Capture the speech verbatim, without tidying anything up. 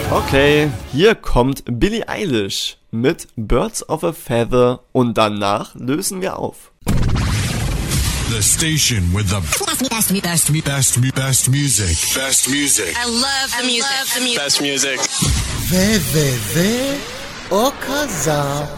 Okay, hier kommt Billie Eilish mit Birds of a Feather und danach lösen wir auf. The station with the best, best, best, best, best music. Best music. I love the music. I love the music. Best music. w w w kropka o k a z a